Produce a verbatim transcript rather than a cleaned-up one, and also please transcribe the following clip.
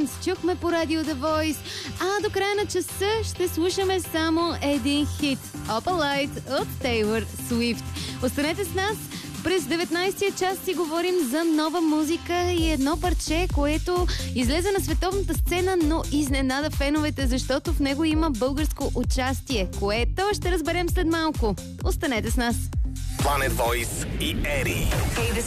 Dance чухме по радио The Voice, а до края на часа ще слушаме само един хит – Opal Light от Тейлор Суифт. Останете с нас. През деветнайсетия час си говорим за нова музика и едно парче, което излезе на световната сцена, но изненада феновете, защото в него има българско участие, което ще разберем след малко. Останете с нас. Planet Voice и Ери. Hey, this